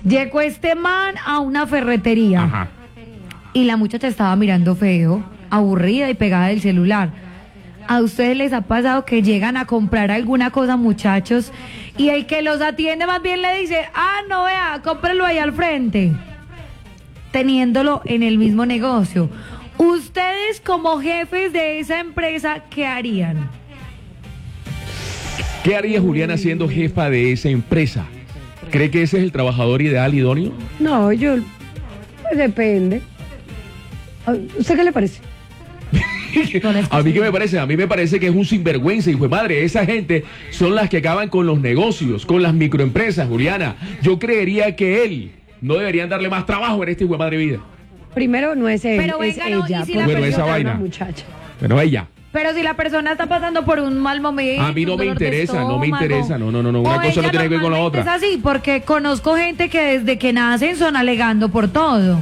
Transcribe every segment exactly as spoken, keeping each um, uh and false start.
Llegó este man a una ferretería. Ajá. Y la muchacha estaba mirando feo, aburrida y pegada del celular. ¿A ustedes les ha pasado que llegan a comprar alguna cosa, muchachos, y el que los atiende más bien le dice, ah, no, vea, cómprelo ahí al frente, teniéndolo en el mismo negocio? Ustedes como jefes de esa empresa, ¿qué harían? ¿Qué haría Juliana siendo jefa de esa empresa? ¿Cree que ese es el trabajador ideal, idóneo? No, yo... pues depende. ¿A ¿Usted qué le parece? A mí qué me parece, a mí me parece que es un sinvergüenza, hijo de madre. Esa gente son las que acaban con los negocios, con las microempresas, Juliana. Yo creería que él no deberían darle más trabajo en este hijo de madre vida. Primero no es él, Pero es venga, no, ella. y si porque la Bueno, esa es una vaina. muchacha. Bueno, ella. Pero si la persona está pasando por un mal momento, A mí no un me dolor de interesa, no me estómago, interesa. No, no, no, no. Una o cosa no ella tiene que ver con la normalmente otra. Es así, porque conozco gente que desde que nacen son alegando por todo.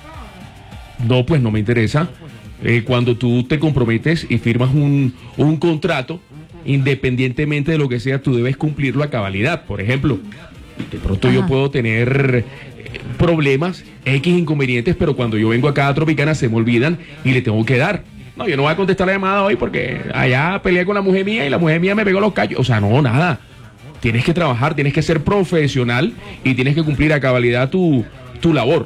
No, pues no me interesa. Eh, cuando tú te comprometes y firmas un, un contrato, independientemente de lo que sea, tú debes cumplirlo a cabalidad. Por ejemplo, de pronto Ajá. yo puedo tener eh, problemas, X inconvenientes, pero cuando yo vengo acá a Tropicana se me olvidan y le tengo que dar. No, yo no voy a contestar la llamada hoy porque allá peleé con la mujer mía y la mujer mía me pegó los callos. O sea, no, nada. Tienes que trabajar, tienes que ser profesional y tienes que cumplir a cabalidad tu, tu labor.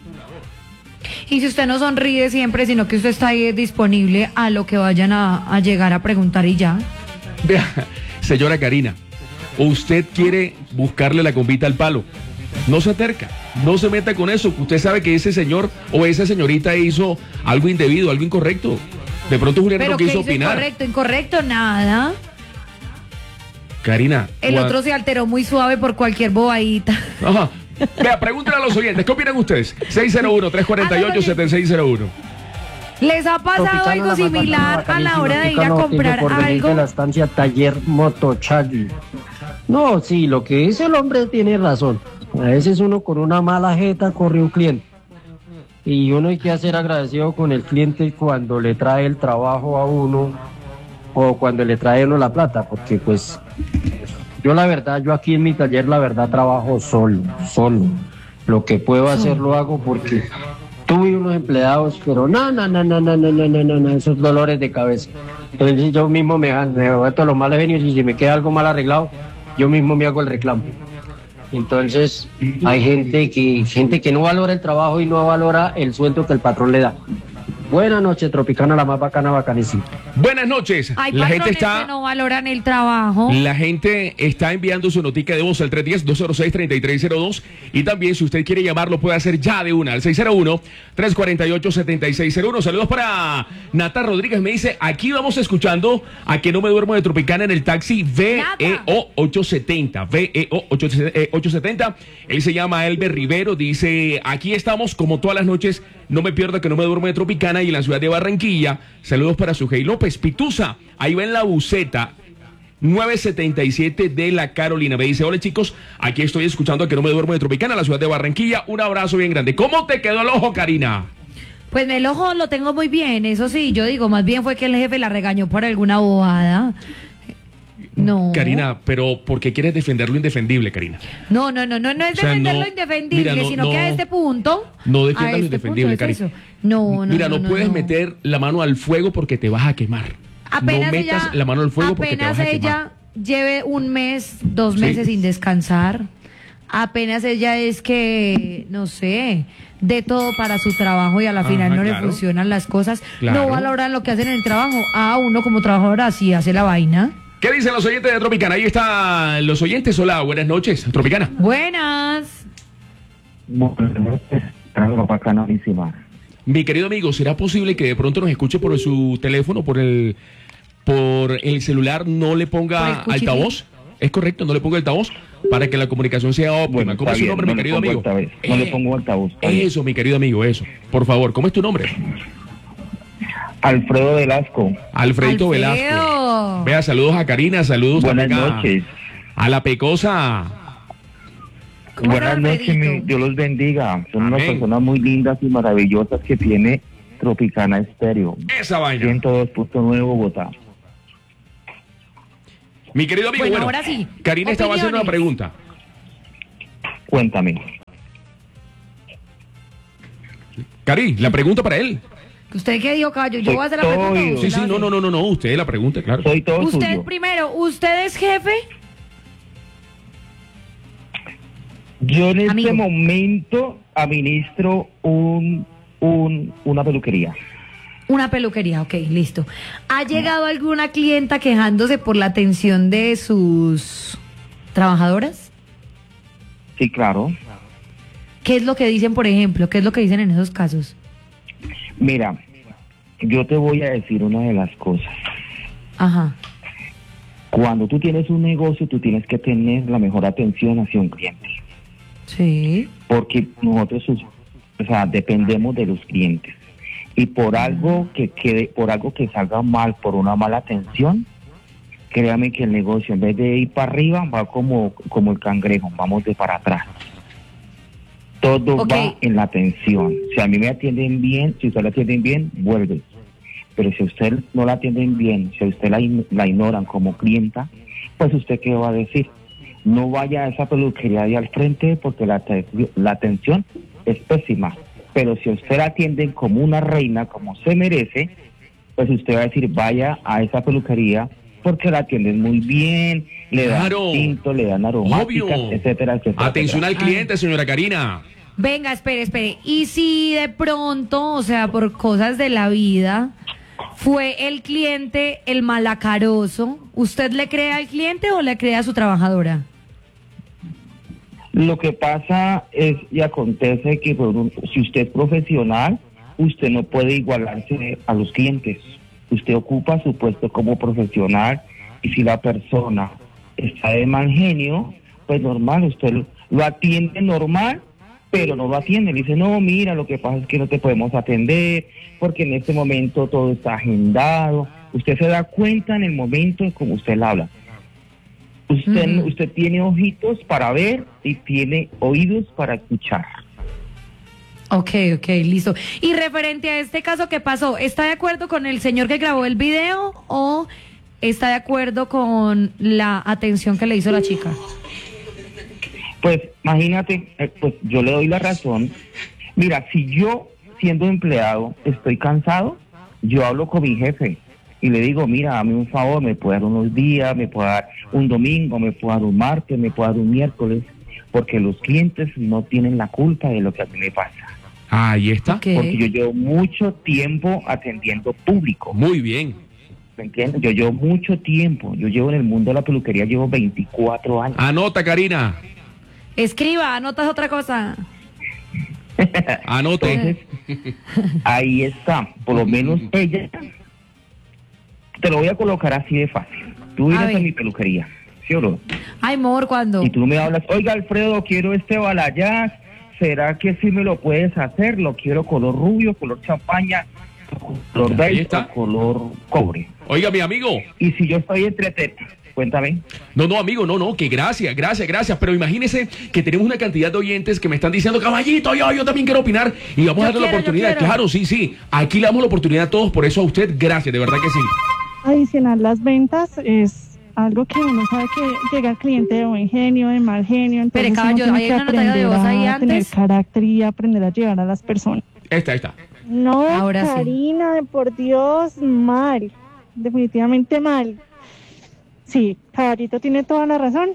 Y si usted no sonríe siempre, sino que usted está ahí disponible a lo que vayan a, a llegar a preguntar y ya. Vea, señora Karina, usted quiere buscarle la compita al palo. No se acerca, no se meta con eso. Usted sabe que ese señor o esa señorita hizo algo indebido, algo incorrecto. De pronto Juliana Pero no ¿qué quiso hizo opinar. incorrecto? Incorrecto, nada. Karina. El cua- otro se alteró muy suave por cualquier bobadita. Ajá. Vea, pregúntenle a los oyentes, ¿qué opinan ustedes? seis cero uno, tres cuatro ocho, siete seis cero uno. ¿Les ha pasado algo similar a la hora de ir a comprar por venir de la algo? estancia Taller Motochagui. No, sí, lo que dice el hombre tiene razón. A veces uno con una mala jeta corre un cliente. Y uno hay que ser agradecido con el cliente cuando le trae el trabajo a uno o cuando le trae uno la plata, porque pues yo la verdad, yo aquí en mi taller la verdad trabajo solo, solo. Lo que puedo hacer lo hago porque tuve unos empleados, pero no, no, no, no, no, no, no, no, no, no, esos dolores de cabeza. Entonces yo mismo me, me meto los malos genios y si me queda algo mal arreglado, yo mismo me hago el reclamo. Entonces hay gente que, gente que no valora el trabajo y no valora el sueldo que el patrón le da. Buenas noches, Tropicana, la más bacana, bacanísima. Buenas noches. Hay La gente patrones está... que no valoran el trabajo. La gente está enviando su notica de voz al tres uno cero, dos cero seis, tres tres cero dos y también si usted quiere llamarlo puede hacer ya de una al seis cero uno, tres cuatro ocho, siete seis cero uno. Saludos para Nata Rodríguez, me dice, aquí vamos escuchando a que no me duermo de Tropicana en el taxi V E O ochocientos setenta, V E O ochocientos setenta. Él se llama Elber Rivero, dice, aquí estamos como todas las noches, no me pierda que no me duermo de Tropicana y en la ciudad de Barranquilla. Saludos para Sujei López. Pitusa, ahí va en la buceta nueve setenta y siete de la Carolina. Me dice, hola chicos, aquí estoy escuchando a que no me duermo de Tropicana, la ciudad de Barranquilla. Un abrazo bien grande. ¿Cómo te quedó el ojo, Karina? Pues el ojo lo tengo muy bien, eso sí, yo digo, más bien fue que el jefe la regañó por alguna bobada. No. Karina, pero ¿por qué quieres defender lo indefendible, Karina? No, no, no, no, no es O sea, defender no- lo indefendible, mira, no- sino no- que a este punto. No a defiendas lo este indefendible, punto es Karina. eso. No, no, Mira, no, no, puedes no. meter la mano al fuego porque te vas a quemar. Apenas no metas ella, la mano al fuego porque te apenas vas a ella quemar. lleve un mes, dos Sí. meses sin descansar, apenas ella es que, no sé, de todo para su trabajo y a la Ajá, final no claro. le funcionan las cosas, Claro. no valoran lo que hacen en el trabajo. Ah, uno como trabajador así hace la vaina. ¿Qué dicen los oyentes de Tropicana? Ahí están los oyentes. Hola, buenas noches, Tropicana. Buenas. Buenas noches, algo bacanísima. Mi querido amigo, ¿será posible que de pronto nos escuche por su teléfono, por el por el celular, no le Por el ponga cuchillo. altavoz? ¿Es correcto? ¿No le ponga altavoz? Para que la comunicación sea óptima. Bueno, ¿Cómo está es su bien, nombre, no mi le querido pongo amigo? altavoz, no le pongo altavoz, está bien. Eso, mi querido amigo, eso. Por favor, ¿cómo es tu nombre? Alfredo Velasco. Alfredito Alfredo. Velasco. Vea, saludos a Karina, saludos Buenas también a- noches. a la Pecosa. ¿Cómo Buenas está, noches, Alfredito? mi- Dios los bendiga. Son unas Amén. personas muy lindas y maravillosas que tiene Tropicana Estéreo. Esa vaina. ciento dos punto nueve Bogotá. Mi querido amigo, Bueno, bueno, ahora sí. Karina estaba haciendo una Opiniones. pregunta. Cuéntame. Cari, la pregunta para él. ¿Usted qué dijo, caballo? Yo Soy voy a hacer la todo pregunta. oído. ¿o Sí, usted sí, la no, hace? no, no, no, no, usted la pregunta, claro. Soy todo Usted suyo. primero, ¿usted es jefe? Yo en este Amigo. momento administro un, un, una peluquería. Una peluquería, ok, listo. ¿Ha llegado alguna clienta quejándose por la atención de sus trabajadoras? Sí, claro. ¿Qué es lo que dicen, por ejemplo? ¿Qué es lo que dicen en esos casos? Mira, yo te voy a decir una de las cosas. Ajá. Cuando tú tienes un negocio, tú tienes que tener la mejor atención hacia un cliente. Sí. Porque nosotros, o sea, dependemos de los clientes. Y por algo que quede, por algo que salga mal, por una mala atención, créame que el negocio en vez de ir para arriba va como, como el cangrejo, vamos de para atrás. Todo Ok. va en la atención. Si a mí me atienden bien, si usted la atienden bien, vuelve. Pero si a usted no la atienden bien, si a usted la, in- la ignoran como clienta, pues usted qué va a decir. No vaya a esa peluquería de al frente porque la, te- la atención es pésima. Pero si a usted la atienden como una reina, como se merece, pues usted va a decir, vaya a esa peluquería porque la atienden muy bien, le dan Claro. tinto, le dan aromáticas, Obvio. etcétera, etcétera. Atención etcétera. al cliente, señora Karina. Venga, espere, espere. Y si de pronto, o sea, por cosas de la vida, fue el cliente el malacaroso, ¿usted le cree al cliente o le cree a su trabajadora? Lo que pasa es y acontece que por un- si usted es profesional, usted no puede igualarse a los clientes. Usted ocupa su puesto como profesional y si la persona está de mal genio, pues normal, usted lo, lo atiende normal, pero no lo atiende. Le dice, no, mira, lo que pasa es que no te podemos atender porque en este momento todo está agendado. Usted se da cuenta en el momento en como usted le habla. Usted, Ujú. usted tiene ojitos para ver y tiene oídos para escuchar. Ok, ok, listo. Y referente a este caso que pasó, ¿está de acuerdo con el señor que grabó el video o está de acuerdo con la atención que le hizo la chica? Pues imagínate, eh, pues yo le doy la razón. Mira, si yo siendo empleado estoy cansado, yo hablo con mi jefe y le digo, mira, dame un favor, me puede dar unos días, me puede dar un domingo, me puede dar un martes, me puede dar un miércoles, porque los clientes no tienen la culpa de lo que a mí me pasa. Ahí está. Ok. Porque yo llevo mucho tiempo atendiendo público. Muy bien. ¿Me entiendes? Yo llevo mucho tiempo. Yo llevo en el mundo de la peluquería, llevo veinticuatro años. Anota, Karina. Escriba, anotas otra cosa. Anote. Entonces, ahí está. Por lo menos ella, te lo voy a colocar así de fácil. Tú A vienes a, ver. mi peluquería, ¿sí o no? Ay, amor, ¿cuándo? Y tú me hablas, oiga, Alfredo, quiero este balayage. ¿Será que sí me lo puedes hacer? Lo quiero color rubio, color champaña, color Ahí beige está. o color cobre. Oiga, mi amigo. Y si yo estoy entretenido, cuéntame. No, no, amigo, no, no, que gracias, gracias, gracias. Pero imagínese que tenemos una cantidad de oyentes que me están diciendo, caballito, yo, yo también quiero opinar. Y vamos Yo a darle la quiero, yo oportunidad. quiero. Claro, sí, sí. Aquí le damos la oportunidad a todos. Por eso a usted, gracias, de verdad que sí. Adicionar las ventas es algo que uno sabe que llega el cliente de buen genio, de mal genio, entonces Espere, caballo, uno ¿hay tiene que una nota de aprender voz ahí a tener antes? carácter y aprender a llevar a las personas. Esta, esta. No, Ahora sí. Karina, por Dios, mal, definitivamente mal. Sí, caballito tiene toda la razón.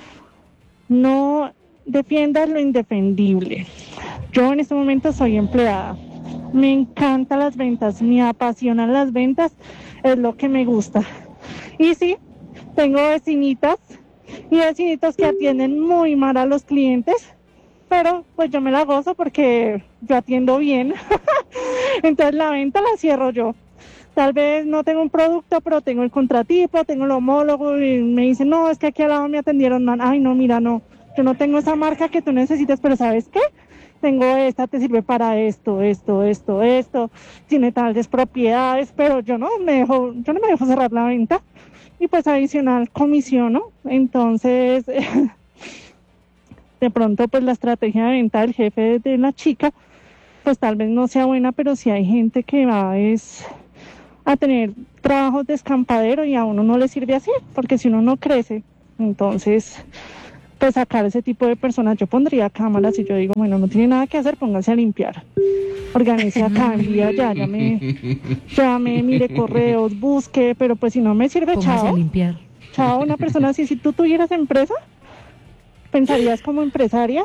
No defiendas lo indefendible. Yo en este momento soy empleada. Me encantan las ventas, me apasionan las ventas, es lo que me gusta. Y sí, tengo vecinitas y vecinitos que atienden muy mal a los clientes, pero pues yo me la gozo porque yo atiendo bien. Entonces la venta la cierro yo. Tal vez no tengo un producto, pero tengo el contratipo, tengo el homólogo y me dicen, no, es que aquí al lado me atendieron mal. Ay, no, mira, no, yo no tengo esa marca que tú necesitas, pero ¿sabes qué? Tengo esta, te sirve para esto, esto, esto, esto, tiene tales propiedades, pero yo no me dejo, yo no me dejo cerrar la venta y pues adicional comisiono. Entonces, de pronto pues la estrategia de venta del jefe de la chica, pues tal vez no sea buena, pero si hay gente que va es a tener trabajos de escampadero y a uno no le sirve así, porque si uno no crece, entonces pues sacar ese tipo de personas. Yo pondría cámaras y yo digo, bueno, no tiene nada que hacer, pónganse a limpiar. Organice acá, envía allá, llame, llame, mire correos, busque, pero pues si no me sirve, Póngase a chao. limpiar. Chao, una persona así, si tú tuvieras empresa, pensarías como empresaria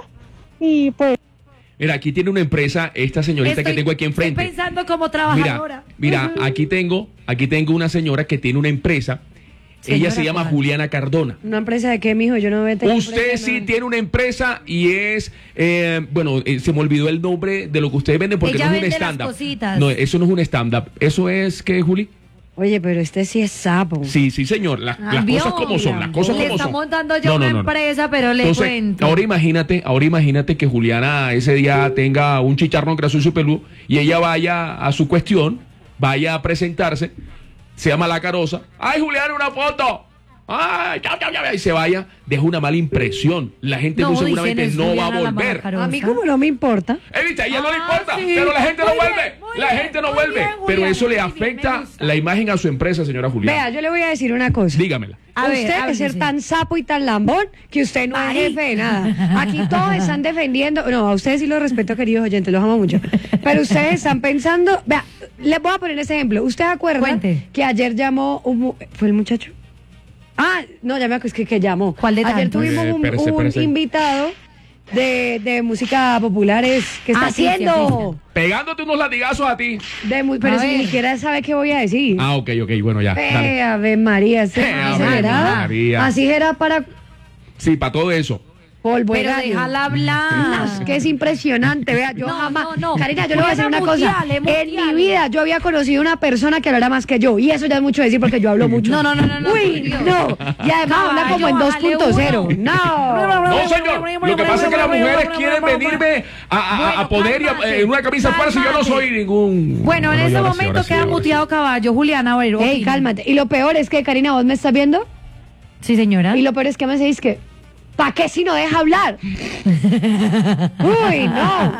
y pues... Mira, aquí tiene una empresa, esta señorita Estoy- que tengo aquí enfrente. Estoy pensando como Mira, trabajadora. mira, aquí tengo, aquí tengo una señora que tiene una empresa. Ella Señora, se llama ¿cuál? Juliana Cardona. ¿Una empresa de qué, mijo? Yo no veo. Usted sí tiene una empresa y es, eh, bueno, eh, se me olvidó el nombre de lo que ustedes venden porque Ella no es un vende las stand-up. cositas. No, eso no es un stand-up. ¿Eso es qué, Juli? Oye, pero este sí es sapo. Sí, sí, señor. Las, las ¿Vio? cosas como son, las cosas Le como está son. montando yo No, una no, no, no. empresa, pero le Entonces, cuento. ahora imagínate, ahora imagínate que Juliana ese día tenga un chicharrón grasoso y peludo y ella vaya a su cuestión, vaya a presentarse, se llama La Carosa. ¡Ay, Juliana, una foto! ¡Ay, chao, chao, chao! Y se vaya, deja una mala impresión. La gente muy dicen, seguramente es no va a Juliana la volver. Macarosa. A mí como no me importa. Eh, ¿viste? A ella no le Ah, importa, sí. pero la gente no Muy bien, vuelve. muy La bien, gente no muy vuelve. bien, Pero Juliana, eso le muy bien, afecta me gusta. la imagen a su empresa, señora Juliana. Vea, yo le voy a decir una cosa. Dígamela. A ver, usted que ser háblese. tan sapo y tan lambón que usted no es jefe de nada. Aquí todos están defendiendo. No, a ustedes sí los respeto, queridos oyentes, los amo mucho. Pero ustedes están pensando. Vea, les voy a poner ese ejemplo. ¿Usted acuerda Cuente. que ayer llamó un. mu- ¿Fue el muchacho? Ah, no, ya me acuerdo, es que, que llamó. ¿Cuál de Ayer tantos? tuvimos Eh, un, espérese, un espérese. invitado de, de música populares que está Ah, Cristian, haciendo. Cristian. Pegándote unos latigazos a ti. De mu- pero A si ver. ni siquiera sabe qué voy a decir. Ah, ok, ok, bueno, ya. Eh, Dale. Ave María, ¿sí? Eh, ¿Así Ave era? María. Así era para Sí, para todo eso. polvo de Pero gallo. déjala hablar. No, que es impresionante, vea, yo No, jamás, no, no. Karina, yo le voy a decir una Juliana, cosa, muteale, en mi muteale. vida yo había conocido una persona que hablara más que yo, y eso ya es mucho decir porque yo hablo mucho. No, no, no, no, no, Uy, Dios. no, y además habla como en Caballo, dos punto cero, bájale uno. no. No, señor. Lo que pasa es que las mujeres quieren venirme a, a- a Bueno, poner y a- cálmate, en una camisa falsa y yo no cálmate. soy ningún. Bueno, en ya ese ahora sí, momento ahora sí, queda ahora sí. muteado caballo. Juliana, a ver, Ey, opina. cálmate, y lo peor es que, Karina, ¿vos me estás viendo? Sí, señora. Y lo peor es que me decís que, ¿para qué si no deja hablar? Uy, no.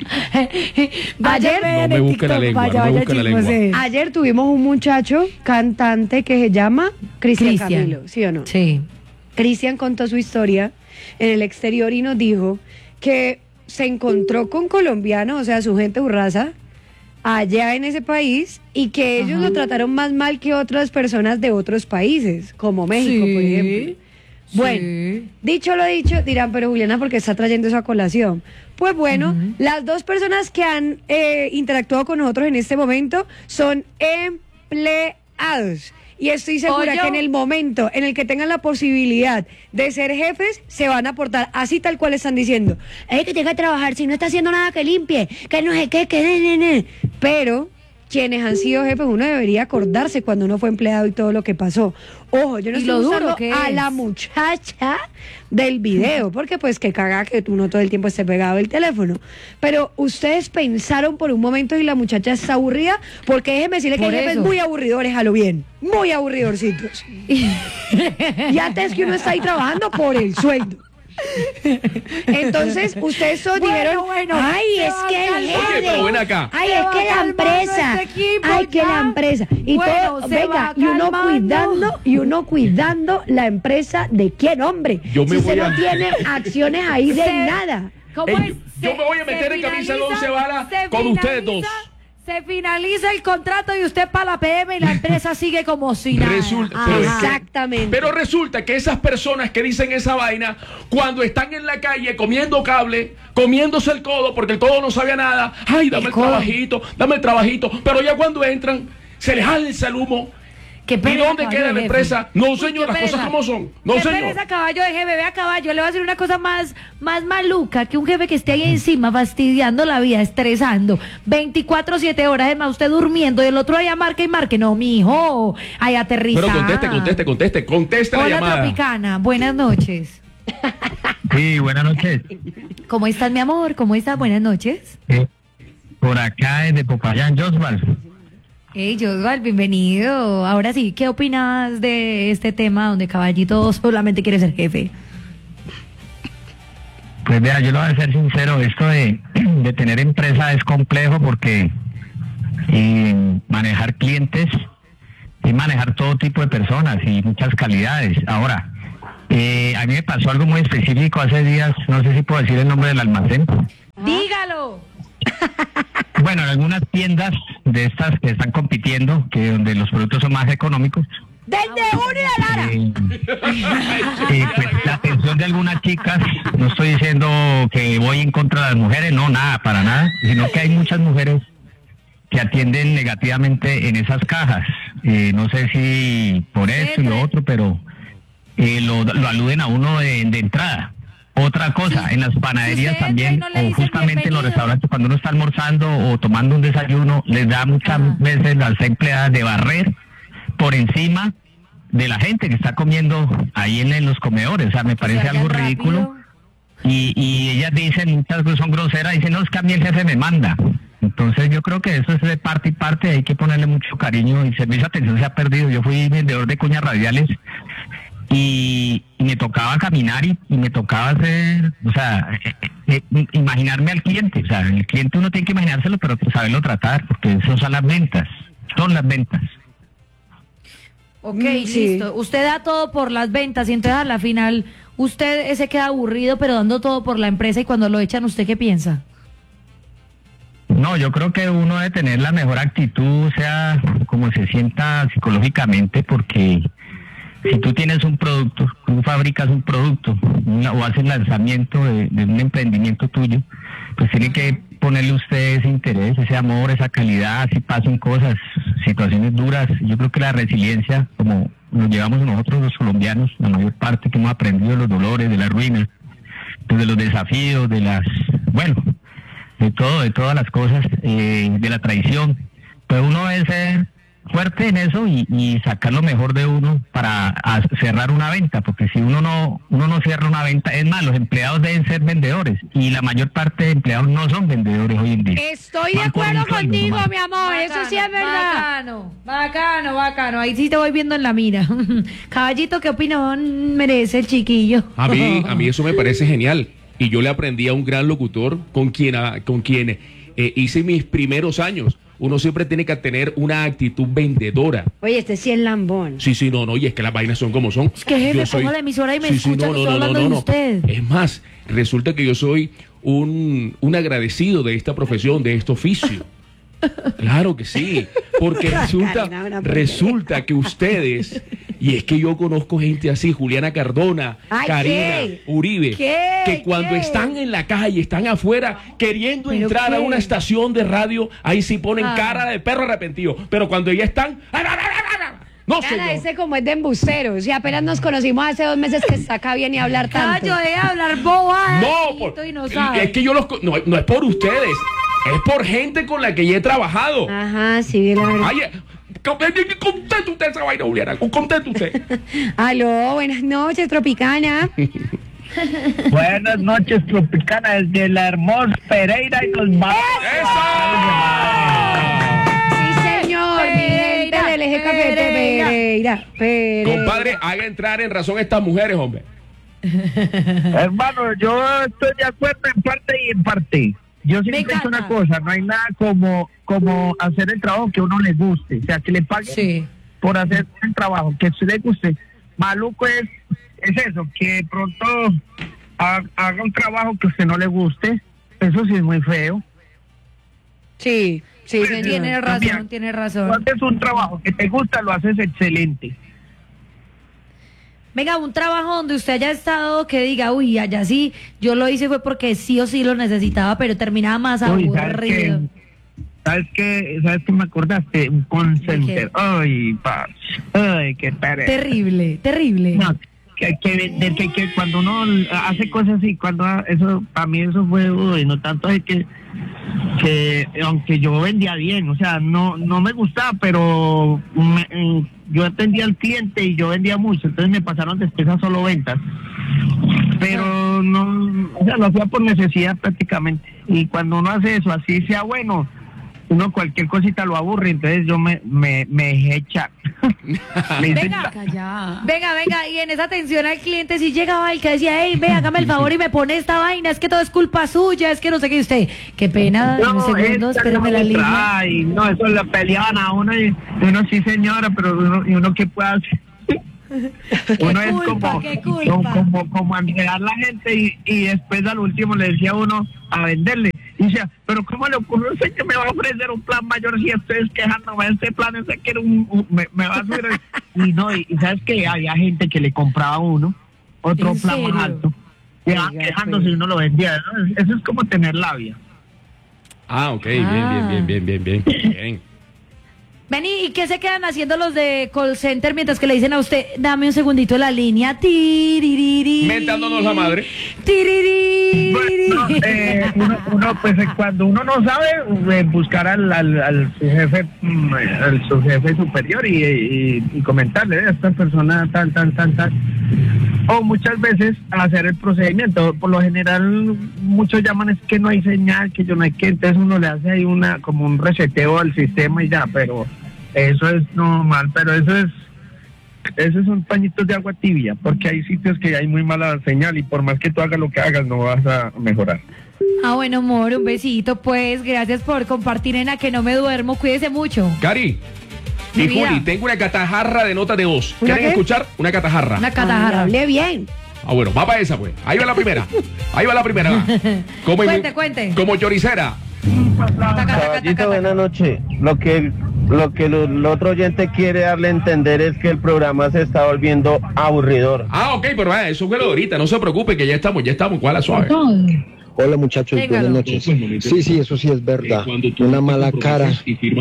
Ayer- No me busque la lengua, no me busque la lengua. Ayer tuvimos un muchacho cantante que se llama Cristian Cristian. Camilo, ¿sí o no? Sí. Cristian contó su historia en el exterior y nos dijo que se encontró con colombianos, o sea, su gente burraza, allá en ese país y que ellos lo trataron más mal que otras personas de otros países, como México, por Sí, ejemplo. Bueno, sí. dicho lo dicho, dirán, pero Juliana, ¿por qué está trayendo eso a colación? Pues bueno, las dos personas que han eh, interactuado con nosotros en este momento son empleados. Y estoy segura Oye. que en el momento en el que tengan la posibilidad de ser jefes, se van a portar así tal cual están diciendo. Es que tenga que trabajar, si no está haciendo nada que limpie, que no sé qué, que ne, ne, ne. Pero quienes han sido jefes, uno debería acordarse cuando uno fue empleado y todo lo que pasó. Ojo, yo no Y estoy lo duro usando que a es. la muchacha del video, porque pues que caga que uno todo el tiempo esté pegado al teléfono. Pero ustedes pensaron por un momento y la muchacha está aburrida, porque déjeme decirle que Por hay jefes eso. muy aburridores a lo bien, muy aburridorcitos. Y antes que uno está ahí trabajando por el sueldo. Entonces, ustedes todos Bueno, dijeron, bueno, ay, se es va que el calmando. Oye, pero ven acá. Ay, Se es va que la calmando empresa. este equipo Ay, que ya. la empresa. Y Bueno, todo, se venga, va y uno calmando. cuidando, y uno cuidando la empresa de quién, hombre. Yo me si voy usted a- no tiene acciones ahí de Se- nada. ¿Cómo Ey, es? yo- yo me voy a Se- meter se en camisa de finaliza- once varas se con ustedes dos. finaliza- Se finaliza el contrato y usted para la P M y la empresa sigue como si nada. Resulta- Ajá. pero es que- Exactamente. Pero resulta que esas personas que dicen esa vaina, cuando están en la calle comiendo cable, comiéndose el codo, porque el codo no sabía nada, ay, dame El el, codo. trabajito, dame el trabajito, pero ya cuando entran, se les alza el humo. Qué ¿Y pereza, dónde caballo queda de la jefe. empresa? No, Uy, señor, qué las cosas pereza. como son. No, qué señor. pereza, caballo de jefe, vea caballo, le voy a decir una cosa más, más maluca, que un jefe que esté ahí encima fastidiando la vida, estresando, veinticuatro siete horas, es más, usted durmiendo y el otro allá marca y marque, no, mijo, ahí aterriza. Pero conteste, conteste, conteste, conteste la Hola, llamada. Tropicana, buenas noches. Sí, buenas noches. ¿Cómo estás, mi amor? ¿Cómo estás? Buenas noches. Eh, por acá desde Popayán, Josval. Hey, Josval, bienvenido. Ahora sí, ¿qué opinas de este tema donde Caballito solamente quiere ser jefe? Pues vea, yo lo voy a ser sincero, esto de, de tener empresa es complejo porque eh, manejar clientes y manejar todo tipo de personas y muchas calidades. Ahora, Eh, a mí me pasó algo muy específico hace días, no sé si puedo decir el nombre del almacén. Dígalo. Bueno, en algunas tiendas de estas que están compitiendo, que donde los productos son más económicos. Desde uno y de Lara. Eh, eh, pues la atención de algunas chicas, no estoy diciendo que voy en contra de las mujeres, no, nada, para nada, sino que hay muchas mujeres que atienden negativamente en esas cajas. Eh, no sé si por esto y lo otro, pero eh, lo, lo aluden a uno de, de entrada. Otra cosa, Sí. en las panaderías Si usted también, entra y no le o dicen justamente en los bienvenido. restaurantes, cuando uno está almorzando o tomando un desayuno, les da muchas Ajá. veces las empleadas de barrer por encima de la gente que está comiendo ahí en, en los comedores. O sea, me parece vayan algo rápido. ridículo. Y, y ellas dicen, muchas veces son groseras, dicen, no, es que a mí el jefe me manda. Entonces yo creo que eso es de parte y parte, hay que ponerle mucho cariño, y servicio de atención se ha perdido. Yo fui vendedor de cuñas radiales y, y me tocaba caminar y, y me tocaba hacer, o sea, eh, eh, imaginarme al cliente. O sea, el cliente uno tiene que imaginárselo, pero saberlo tratar, porque eso son las ventas, son las ventas. Ok, Mm, sí. listo. Usted da todo por las ventas y entonces a la final usted se queda aburrido, pero dando todo por la empresa, y cuando lo echan, ¿usted qué piensa? No, yo creo que uno debe tener la mejor actitud, o sea, como se sienta psicológicamente, porque si tú tienes un producto, tú fabricas un producto una- o haces lanzamiento de, de un emprendimiento tuyo, pues tiene que ponerle usted ese interés, ese amor, esa calidad, si pasan cosas, situaciones duras. Yo creo que la resiliencia, como nos llevamos nosotros los colombianos, la mayor parte que hemos aprendido de los dolores, de las ruinas, pues de los desafíos, de las, bueno, de todo, de todas las cosas, eh, de la traición, pues uno debe ser fuerte en eso y, y sacar lo mejor de uno para a- cerrar una venta, porque si uno no uno no cierra una venta, es más, los empleados deben ser vendedores y la mayor parte de empleados no son vendedores hoy en día. Estoy de Van por un acuerdo sueldo contigo, nomás. mi amor, eso sí es verdad. Bacano, bacano, bacano. Ahí sí te voy viendo en la mira. Caballito, ¿qué opinión merece el chiquillo? A mí, a mí eso me parece genial. Y yo le aprendí a un gran locutor con quien, a- con quien eh, hice mis primeros años. Uno siempre tiene que tener una actitud vendedora. Oye, este sí es lambón. Sí, sí, no, no, y es que las vainas son como son. Es que, jefe, Yo soy- pongo la emisora y me Sí, sí, escuchan no, y no, estoy no, hablando no, de no. usted. Es más, resulta que yo soy un, un agradecido de esta profesión, de este oficio. Claro que sí, porque resulta, Karina, una porquería. resulta que ustedes, y es que yo conozco gente así, Juliana Cardona, Ay, Karina, ¿qué? Uribe, ¿Qué? que cuando ¿Qué? están en la calle, están afuera queriendo ¿Pero entrar a qué? una estación de radio, ahí sí ponen Ah. cara de perro arrepentido, pero cuando ya están, no Cara, señor. ese como es de embustero. Si apenas nos conocimos hace dos meses que saca bien y hablar tanto. Callo de hablar bobadas. No, por- chiquito, y no sabe. es que yo los co- no, no es por ustedes, es por gente con la que ya he trabajado. Ajá, sí, la verdad. Ay, eh, con- eh, eh, conteste usted esa vaina, Juliana, conteste usted. Aló, buenas noches, Tropicana. Buenas noches, Tropicana, desde la hermosa Pereira y los vamos. Sí, señor, mi gente Pereira, del eje café de Pereira. Pereira. Pereira. Compadre, haga entrar en razón a estas mujeres, hombre. Hermano, yo estoy de acuerdo en parte y en parte. Yo siempre he dicho encanta. una cosa, no hay nada como, como hacer el trabajo que a uno le guste, o sea, que le paguen Sí. por hacer el trabajo que a usted le guste. Maluco es, es eso, que de pronto ha- haga un trabajo que a usted no le guste, eso sí es muy feo. Sí, sí, señor. Tiene razón, También. tiene Tú razón. haces un trabajo que te gusta, lo haces excelente. Venga, un trabajo donde usted haya estado que diga, uy, allá sí, yo lo hice fue porque sí o sí lo necesitaba, pero terminaba más Uy, ¿sabes aburrido. qué? ¿Sabes qué? ¿Sabes qué me acordaste? Un call center. Ay, parce. Ay, qué pereza. Terrible, terrible. No, que hay que vender, que, que cuando uno hace cosas así, cuando ha- eso, para mí eso fue, uy, no tanto es que, que aunque yo vendía bien, o sea, no no me gustaba, pero me- mm, yo atendía al cliente y yo vendía mucho, entonces me pasaron después a solo ventas. Pero no, o sea, lo hacía por necesidad prácticamente. Y cuando uno hace eso, así sea bueno, uno cualquier cosita lo aburre, entonces yo me, me, me dejé echar. Me hice Venga, echar. venga, venga, y en esa atención al cliente si llegaba el que decía, hey, ve, hágame el favor y me pone esta vaina, es que todo es culpa suya, es que no sé qué usted. Qué pena, No, un segundo, esta espérame no la me línea. trae, no, eso le peleaban a uno y y uno sí señora, pero uno, y uno qué puede hacer. Uno Qué es culpa, como, qué como, culpa. como, como enredar la gente y, y después al último le decía a uno a venderle. Y decía, pero ¿cómo le ocurre a usted que me va a ofrecer un plan mayor si estoy quejándome de este plan? Ese que era un, un- me, me va a subir. el-". Y no, y, y sabes que había gente que le compraba a uno otro ¿En plan serio? más alto. Y van Oiga, quejándose pues. y uno lo vendía. ¿no? Eso es como tener labia. Ah, ok, bien, Ah. bien, bien, bien, bien, bien. bien. Vení, ¿y qué se quedan haciendo los de call center mientras que le dicen a usted, dame un segundito la línea? Tiririri. Mentándonos la madre. Tiririri. Bueno, eh, uno, uno, pues eh, cuando uno no sabe, eh, buscar al, al, al su jefe, mm, al su jefe superior y, y, y comentarle a esta persona tal, tal, tal, tal. O muchas veces hacer el procedimiento. Por lo general, muchos llaman es que no hay señal, que yo no hay que, entonces uno le hace ahí una como un reseteo al sistema y ya, pero eso es normal, pero eso es esos son pañitos de agua tibia, porque hay sitios que hay muy mala señal y por más que tú hagas lo que hagas no vas a mejorar. Ah, bueno, amor, un besito, pues. Gracias por compartir, nena, que no me duermo. Cuídese mucho. Cari. Mi Y vida. Juli, tengo una catajarra de notas de voz. ¿Una ¿Quieren qué? escuchar? Una catajarra. Una Ay, catajarra. hable bien. Ah, bueno, va para esa, pues. Ahí va la primera. Ahí va la primera. Como Cuente, cuente. Como choricera. Taca, taca, taca, Caballito, taca. buenas noches. Lo que el, lo que el, el otro oyente quiere darle a entender es que el programa se está volviendo aburridor. Ah, ok, pero ah, eso fue lo de ahorita. No se preocupe que ya estamos, ya estamos. ¿Cuál es suave? Hola muchachos, Téngalo. buenas noches. Sí, sí, eso sí es verdad. Una mala cara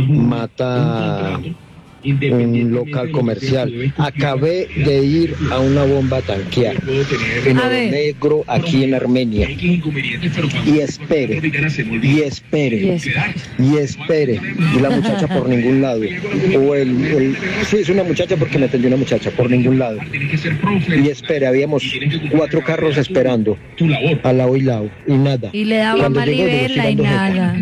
mata un local comercial. Acabé de ir a una bomba a tanquear en A Oro ver. Negro, aquí en Armenia. Y espere, y espere, y espere. Y la muchacha por ningún lado. O el, el- sí, es una muchacha porque me atendió una muchacha, por ningún lado. Y espere, habíamos cuatro carros esperando, al lado y lado, y nada. Y le daba Cuando mal y llegó, yo verla y estoy dando nada.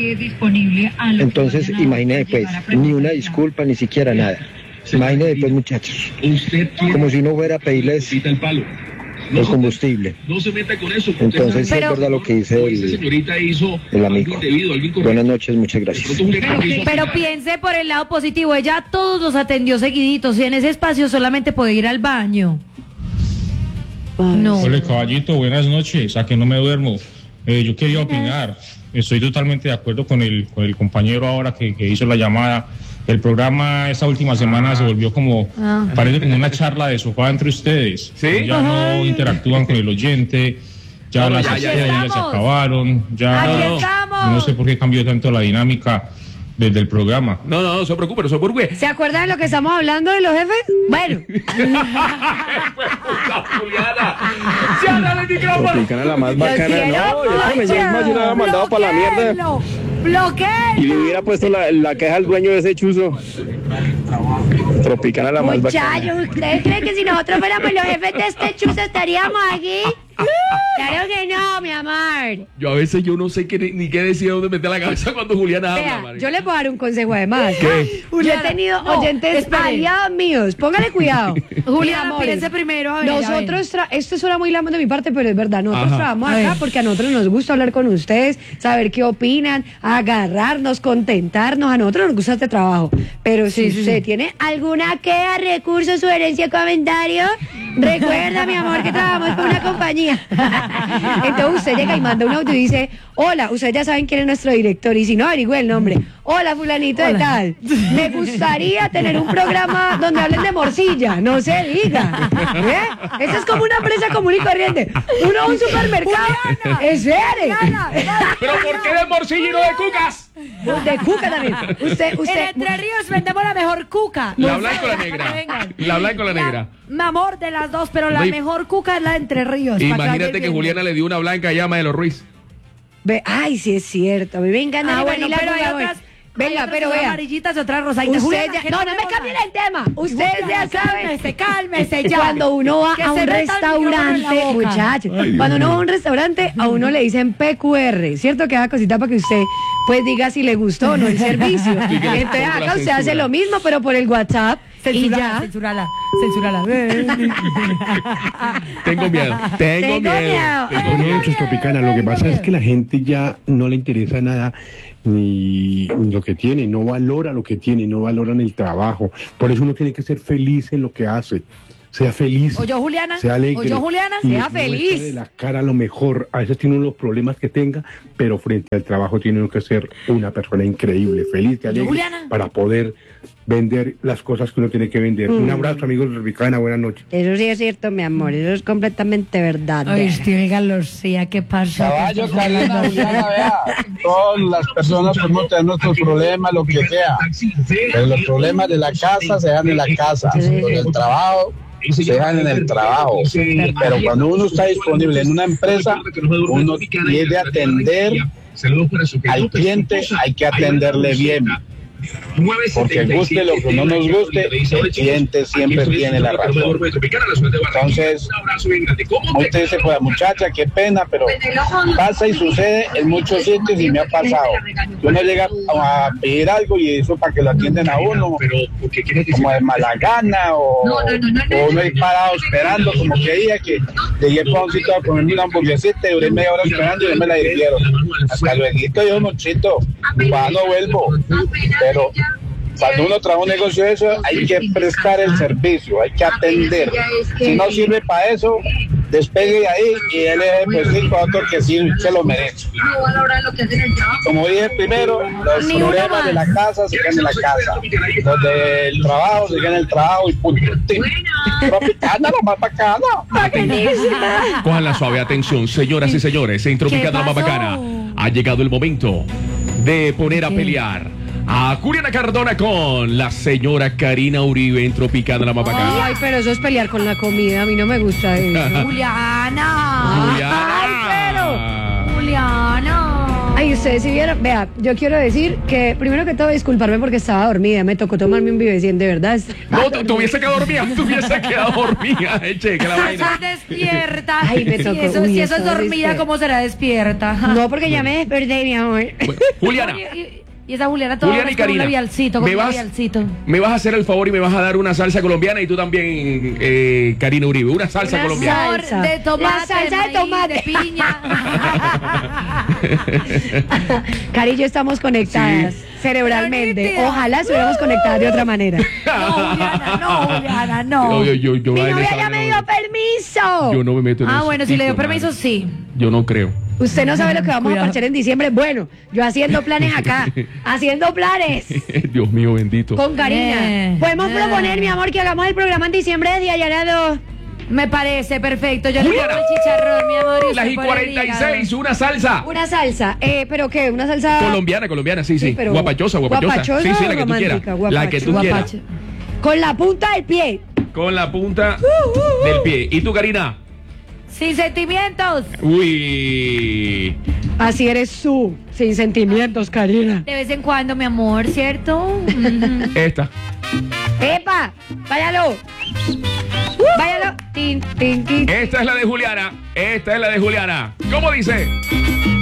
Entonces, imagínate pues, ni una disculpa, ni siquiera nada. Imagínate pues, muchachos, como si no fuera a pedirles el combustible. No se meta con eso. Entonces, sí es Pero- verdad lo que dice el, señorita hizo el amigo. Buenas noches, muchas gracias. Pero piense por el lado positivo. Ella a todos los atendió seguiditos y en ese espacio solamente puede ir al baño. No. Hola caballito, buenas noches, a que no me duermo. Eh, yo quería opinar, estoy totalmente de acuerdo con el, con el compañero ahora que, que hizo la llamada. El programa esta última semana se volvió como, Ah. parece como una charla de sofá entre ustedes. ¿Sí? Ya no interactúan con el oyente, ya No, no, las ya, ya, estrellas ya. ya se acabaron, ya Aquí no, estamos. no sé por qué cambió tanto la dinámica desde el programa. No, no, no se preocupe, no se preocupe. ¿Se acuerdan de lo que estamos hablando de los jefes? Bueno, Juliana, ¡cierra el micrófono! Tropicana la más bacana, quiero no, yo como me llevo más, yo la había mandado para la mierda ¡Bloquéenlo! ¡Bloquéenlo! y le hubiera puesto la, la queja al dueño de ese chuzo. Tropicana la más bacana. muchachos, ¿ustedes creen que si nosotros fuéramos los jefes de este chuzo estaríamos aquí? Claro que no, mi amor. Yo a veces yo no sé qué, ni, ni qué decir, dónde meter la cabeza cuando Juliana habla, Vea, marica. yo les puedo dar un consejo además. ¿Qué? Yo he tenido no, oyentes espere. aliados míos. Póngale cuidado. Juliana, Mi amor, piense primero, a ver, a ver. Nosotros, tra- esto suena muy lamo de mi parte, pero es verdad. Nosotros Ajá. trabajamos A acá ver. porque a nosotros nos gusta hablar con ustedes, saber qué opinan, agarrarnos, contentarnos. A nosotros nos gusta este trabajo. Pero si Sí, sí, usted sí. tiene alguna queja, recurso, sugerencia, comentario, recuerda, mi amor, que trabajamos con una compañía. Entonces usted llega y manda un audio y dice, hola, ustedes ya saben quién es nuestro director, y si no, averigüe el nombre. Hola, fulanito de tal. Me gustaría tener un programa donde hablen de morcilla, no se diga. ¿Eh? Eso es como una empresa común y corriente. Uno a un supermercado. ¿Es serio? ¿Pero por qué de morcillo y no de cucas? De cuca también. Usted, En usted. Entre Ríos vendemos la mejor cuca. La No blanca o la sé, negra. vengan. La blanca o la negra. Mi amor, de las dos, pero la No hay- mejor cuca es la de Entre Ríos. para vayan Imagínate que viendo. Juliana le dio una blanca llama de los Ruiz. Ve, ay, sí es cierto. A mí me encanta Ah, el bueno, vanilla pero hay con sabor. otras. Venga, hay otras pero son vea. amarillitas y otras rosaditas. Usted Juliana, ya- que no, no me tenemos cambien nada. el tema. Ustedes ya saben. Cálmese, cálmese ya. Cuando uno va Que a se un meta el micrófono en la restaurante, boca. muchachos, Ay, Dios cuando uno va a mío. un restaurante, a uno le dicen P Q R, ¿cierto? Que haga cosita para que usted pues diga si le gustó o no el servicio. que le Entonces ponga la acá usted censura. hace lo mismo, pero por el WhatsApp y ya. Censúrala, censúrala. Tengo miedo. Tengo, Tengo miedo. miedo. Tengo Buenas miedo. noches, Tropicana. Lo que pasa es que la gente ya no le interesa nada ni lo que tiene, no valora lo que tiene, no valoran el trabajo. Por eso uno tiene que ser feliz en lo que hace. sea feliz. ¿O yo, Juliana? Sea alegre. ¿O yo, Juliana? y Sea muestre feliz. de la cara lo mejor. A veces tiene uno los problemas que tenga, pero frente al trabajo tiene uno que ser una persona increíble, feliz, y alegre, Juliana? para poder vender las cosas que uno tiene que vender. Mm. Un abrazo, amigos de Picana, buenas noches. Eso sí es cierto, mi amor, eso es completamente verdad. Ay, estoy García, ¿qué pasa? Caballo, Karina, Juliana, vea, todas las personas podemos tener nuestros problemas, lo que sea, pero los problemas de la casa se dan en la casa, los del trabajo se dan en el trabajo, pero cuando uno está disponible en una empresa, uno debe atender al cliente, hay que atenderle bien. Porque guste lo que no nos guste, el cliente siempre tiene la razón. Entonces, usted dice, pues la muchacha, qué pena, pero pasa y sucede en muchos sitios y me ha pasado. Uno llega a pedir algo y eso para que lo atiendan a uno, como de mala gana, o, o uno ir parado esperando, como que día que llegué para un sitio a comerme una hamburguesita y duré media hora esperando y no me la dieron. Hasta luego, yo, mochito, para no vuelvo. Pero cuando uno trabaja un negocio de eso, hay que prestar el servicio, hay que atender. Si no sirve para eso, despegue de ahí y él es pues, sí, para otro que sí se lo merece. Como dije primero, los problemas de la casa se quedan en la casa, los del trabajo se quedan en el trabajo y punto. Tropicana, lo más bacana. Cojan la suave atención, señoras y señores, en Tropicana más bacana. Ha llegado el momento de poner a pelear a Juliana Cardona con la señora Karina Uribe en Tropicana la más bacana. Ay, pero eso es pelear con la comida, a mí no me gusta eso. Juliana. Juliana. Ay, pero. Juliana. Ay, ustedes si vieron, vea, yo quiero decir que primero que todo disculparme porque estaba dormida, me tocó tomarme un Vivecien, de verdad. No, tu- tuviese quedado dormida, tuviese quedado dormida, eche, que la Eso vaina. es despierta. Ay, me Si tocó. eso, Uy, si eso es estaba dormida, despierta. ¿cómo será despierta? No, porque ya me desperté, mi amor. Juliana, Y, y- y esa Juliana toda Juliana y con un Karina, labialcito, con me un vas- labialcito. me vas a hacer el favor y me vas a dar una salsa colombiana y tú también, eh, Karina Uribe, una salsa Una colombiana. salsa. De tomate, La salsa de maíz, tomate. de piña. Cari y yo estamos conectadas cerebralmente. nítida. Ojalá estuviéramos conectadas de otra manera. No, Juliana, no, Juliana, no. Yo, yo, yo, Mi en novia esa ya vaina me no- dio permiso. Yo no me meto en Ah, eso. bueno, si le dio Hijo de permiso, madre. sí. Yo no creo. Usted no sabe lo que vamos Cuidado. a parchar en diciembre. Bueno, yo haciendo planes acá, haciendo planes Dios mío bendito. con Karina. Eh, Podemos eh. proponer, mi amor, que hagamos el programa en diciembre de Diallanado. Me parece perfecto. Yo le Juliana. pongo el chicharrón, mi amor. y Las usted y pone el cuarenta y seis, hígado. una salsa. Una salsa. Eh, ¿pero qué? ¿Una salsa Colombiana, colombiana, sí, sí. Sí, pero guapachosa, guapachosa. guapachosa Sí, sí, o la que tú quieras. romántica, La que tú guapacho- quieras. Guapacho. con la punta del pie? Con la punta del pie. ¿Y tú, Karina? Sin sentimientos. Uy. Así eres tú, sin sentimientos, Karina. De vez en cuando, mi amor, ¿cierto? Ujú. Esta. ¡Epa! ¡Váyalo! ¡Váyalo! Tin, tin, tin. Esta es la de Juliana. Esta es la de Juliana. ¿Cómo dice?